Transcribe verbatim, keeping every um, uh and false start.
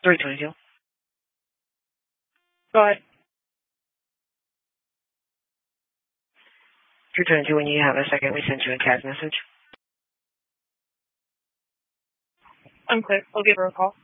three twenty-two. Go ahead. three twenty-two, when you have a second, we sent you a C A S message. I'm clear. I'll give her a call.